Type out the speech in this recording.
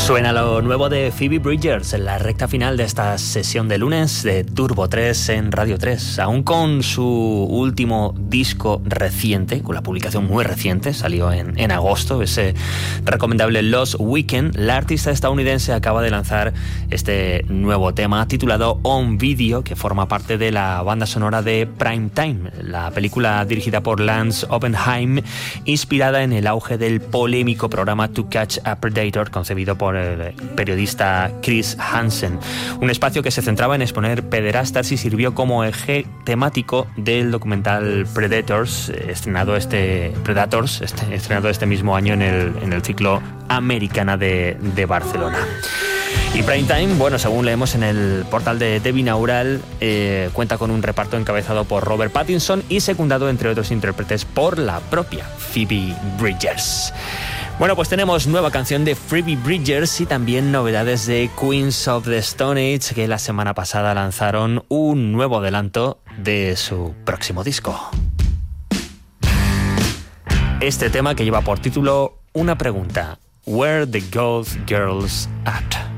Suena lo nuevo de Phoebe Bridgers en la recta final de esta sesión de lunes de Turbo 3 en Radio 3. Aún con su último disco reciente, con la publicación muy reciente, salió en agosto, ese recomendable Lost Weekend, la artista estadounidense acaba de lanzar este nuevo tema titulado On Video, que forma parte de la banda sonora de Prime Time, la película dirigida por Lance Oppenheim, inspirada en el auge del polémico programa To Catch a Predator, concebido por el periodista Chris Hansen. Un espacio que se centraba en exponer pederastas y sirvió como eje temático del documental Predators, estrenado este mismo año en el ciclo Americana de Barcelona. Y Prime Time, bueno, según leemos en el portal de Binaural, cuenta con un reparto encabezado por Robert Pattinson y secundado, entre otros intérpretes, por la propia Phoebe Bridgers. Bueno, pues tenemos nueva canción de Phoebe Bridgers y también novedades de Queens of the Stone Age, que la semana pasada lanzaron un nuevo adelanto de su próximo disco. Este tema, que lleva por título una pregunta: Where the Ghost Girls At?